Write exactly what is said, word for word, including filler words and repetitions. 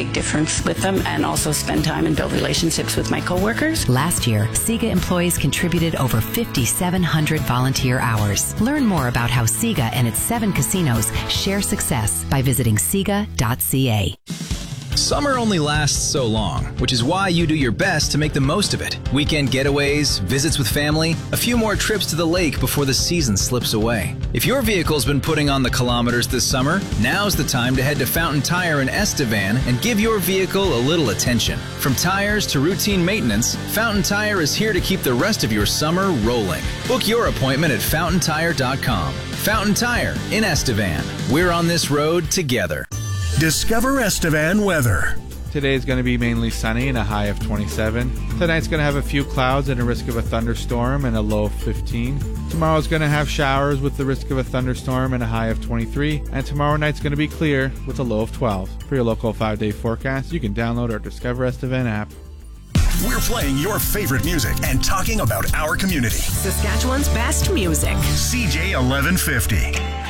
big difference with them and also spend time and build relationships with my coworkers. Last year, SIGA employees contributed over five thousand seven hundred volunteer hours. Learn more about how SIGA and its seven casinos share success by visiting siga dot c a. Summer only lasts so long, which is why you do your best to make the most of it. Weekend getaways, visits with family, a few more trips to the lake before the season slips away. If your vehicle's been putting on the kilometers this summer, now's the time to head to Fountain Tire in Estevan and give your vehicle a little attention. From tires to routine maintenance, Fountain Tire is here to keep the rest of your summer rolling. Book your appointment at fountain tire dot com. Fountain Tire in Estevan. We're on this road together. Discover Estevan weather. Today is going to be mainly sunny and a high of twenty-seven. Tonight's going to have a few clouds and a risk of a thunderstorm and a low of fifteen. Tomorrow's going to have showers with the risk of a thunderstorm and a high of twenty-three. And tomorrow night's going to be clear with a low of twelve. For your local five-day forecast, you can download our Discover Estevan app. We're playing your favorite music and talking about our community. Saskatchewan's best music. C J eleven fifty.